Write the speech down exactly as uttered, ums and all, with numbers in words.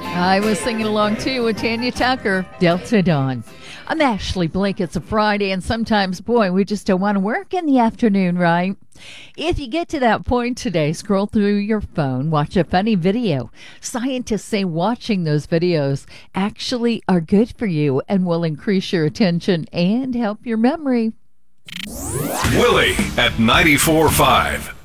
I was singing along too with Tanya Tucker, Delta Dawn. I'm Ashley Blake. It's a Friday, and sometimes, boy, we just don't want to work in the afternoon, right? If you get to that point today, scroll through your phone, watch a funny video. Scientists say watching those videos actually are good for you and will increase your attention and help your memory. Willie at ninety-four point five.